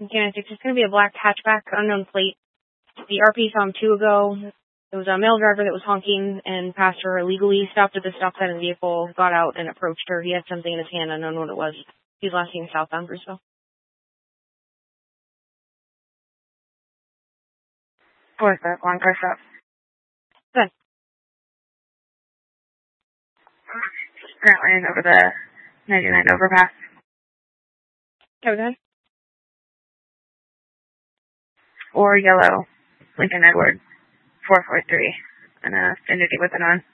Again, it's just going to be a black hatchback, unknown plate. The RP saw him 2 ago. It was a male driver that was honking and passed her illegally, stopped at the stop sign of the vehicle, got out and approached her. He had something in his hand, unknown what it was. He's last seen southbound Bruceville. Where's the long car stop? Good. Grant Lane over the 99 overpass. Okay. Or yellow, Lincoln Edward, 443, and a Infiniti with it on.